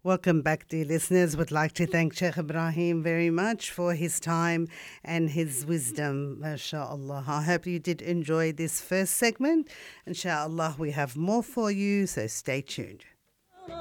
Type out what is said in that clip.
Welcome back, dear listeners. Would like to thank Sheikh Ibrahim very much for his time and his wisdom, mashallah. I hope you did enjoy this first segment. Inshallah, we have more for you, so stay tuned.